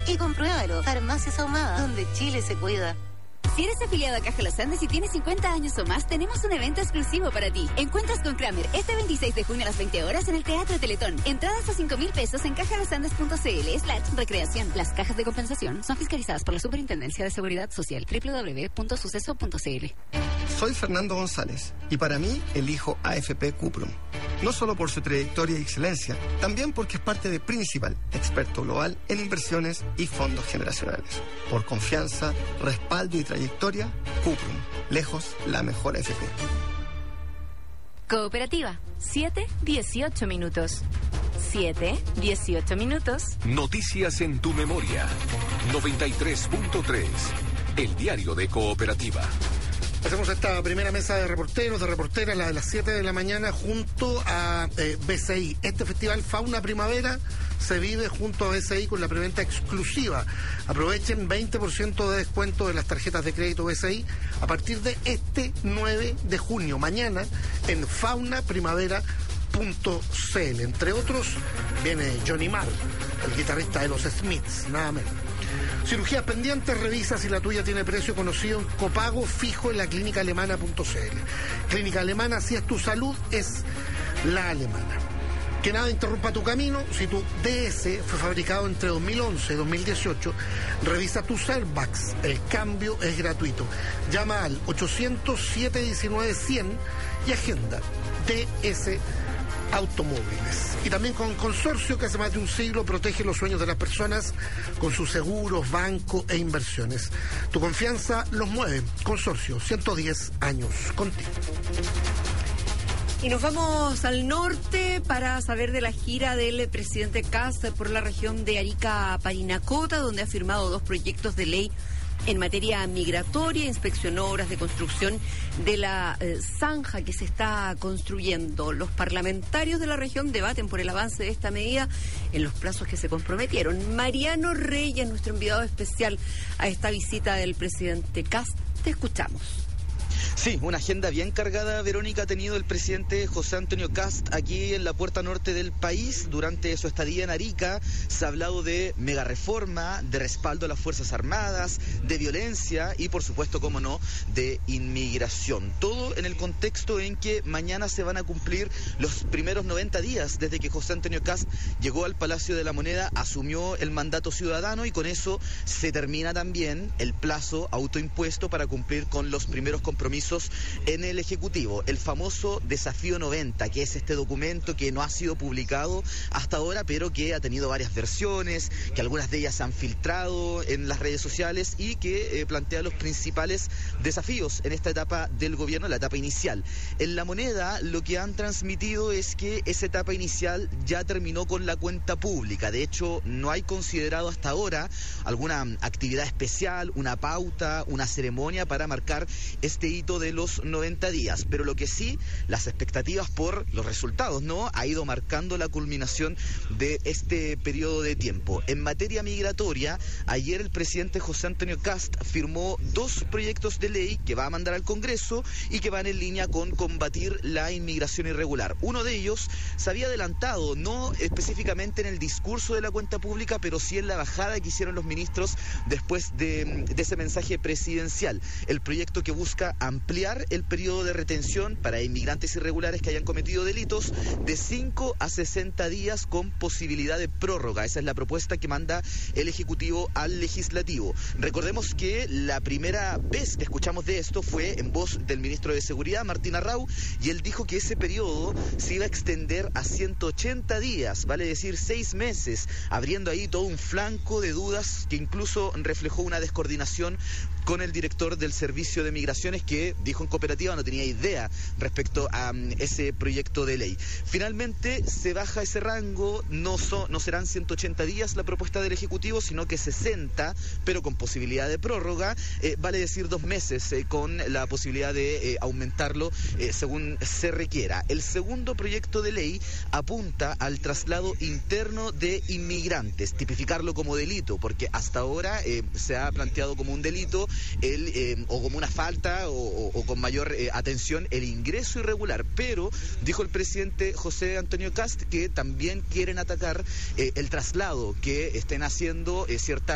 y compruébalo. Farmacias Ahumada, donde Chile se cuida. Si eres afiliado a Caja Los Andes y tienes 50 años o más, tenemos un evento exclusivo para ti. Encuentras con Kramer este 26 de junio a las 20 horas en el Teatro Teletón. Entradas a 5,000 pesos en cajalosandes.cl/recreación. Las cajas de compensación son fiscalizadas por la Superintendencia de Seguridad Social. www.suceso.cl. Soy Fernando González y para mí elijo AFP Cuprum. No solo por su trayectoria y excelencia, también porque es parte de Principal, experto global en inversiones y fondos generacionales. Por confianza, respaldo y trayectoria, Cuprum, lejos la mejor AFP. Cooperativa, 7-18 minutos. 7-18 minutos. Noticias en tu memoria. 93.3. El diario de Cooperativa. Hacemos esta primera mesa de reporteros, de reporteras, la de las 7 de la mañana, junto a BCI. Este festival Fauna Primavera se vive junto a BCI con la preventa exclusiva. Aprovechen 20% de descuento de las tarjetas de crédito BCI a partir de este 9 de junio, mañana, en faunaprimavera.cl. Entre otros, viene Johnny Marr, el guitarrista de los Smiths, nada menos. Cirugías pendientes, revisa si la tuya tiene precio conocido en copago fijo en la clínicaalemana.cl. Clínica Alemana, si es tu salud, es la alemana. Que nada interrumpa tu camino. Si tu DS fue fabricado entre 2011 y 2018, revisa tus airbags. El cambio es gratuito. Llama al 800-719-100 y agenda DS Automóviles. Y también con Consorcio, que hace más de un siglo protege los sueños de las personas con sus seguros, banco e inversiones. Tu confianza los mueve. Consorcio, 110 años contigo. Y nos vamos al norte para saber de la gira del presidente Kast por la región de Arica-Parinacota, donde ha firmado 2 proyectos de ley en materia migratoria. Inspeccionó obras de construcción de la zanja que se está construyendo. Los parlamentarios de la región debaten por el avance de esta medida en los plazos que se comprometieron. Mariano Reyes, nuestro enviado especial a esta visita del presidente Kast. Te escuchamos. Sí, una agenda bien cargada, Verónica, ha tenido el presidente José Antonio Kast aquí en la puerta norte del país. Durante su estadía en Arica se ha hablado de megareforma, de respaldo a las Fuerzas Armadas, de violencia y, por supuesto, cómo no, de inmigración. Todo en el contexto en que mañana se van a cumplir los primeros 90 días desde que José Antonio Kast llegó al Palacio de la Moneda, asumió el mandato ciudadano y con eso se termina también el plazo autoimpuesto para cumplir con los primeros compromisos en el Ejecutivo. El famoso Desafío 90, que es este documento que no ha sido publicado hasta ahora, pero que ha tenido varias versiones, que algunas de ellas se han filtrado en las redes sociales y que plantea los principales desafíos en esta etapa del gobierno, la etapa inicial. En La Moneda lo que han transmitido es que esa etapa inicial ya terminó con la cuenta pública. De hecho, no hay considerado hasta ahora alguna actividad especial, una pauta, una ceremonia para marcar este hito de los 90 días, pero lo que sí, las expectativas por los resultados, ¿no? Ha ido marcando la culminación de este periodo de tiempo. En materia migratoria, ayer el presidente José Antonio Kast firmó 2 proyectos de ley que va a mandar al Congreso y que van en línea con combatir la inmigración irregular. Uno de ellos se había adelantado, no específicamente en el discurso de la cuenta pública, pero sí en la bajada que hicieron los ministros después de ese mensaje presidencial. El proyecto que busca ampliar el periodo de retención para inmigrantes irregulares que hayan cometido delitos de 5 a 60 días con posibilidad de prórroga. Esa es la propuesta que manda el Ejecutivo al Legislativo. Recordemos que la primera vez que escuchamos de esto fue en voz del ministro de Seguridad, Martín Arrau, y él dijo que ese periodo se iba a extender a 180 días, vale decir 6 meses, abriendo ahí todo un flanco de dudas que incluso reflejó una descoordinación con el director del Servicio de Migraciones, que dijo en Cooperativa no tenía idea respecto a ese proyecto de ley. Finalmente se baja ese rango, no serán 180 días la propuesta del Ejecutivo, sino que 60, pero con posibilidad de prórroga, vale decir 2 meses, con la posibilidad de aumentarlo según se requiera. El segundo proyecto de ley apunta al traslado interno de inmigrantes, tipificarlo como delito, porque hasta ahora se ha planteado como un delito o como una falta o con mayor atención el ingreso irregular, pero dijo el presidente José Antonio Kast que también quieren atacar el traslado que estén haciendo ciertas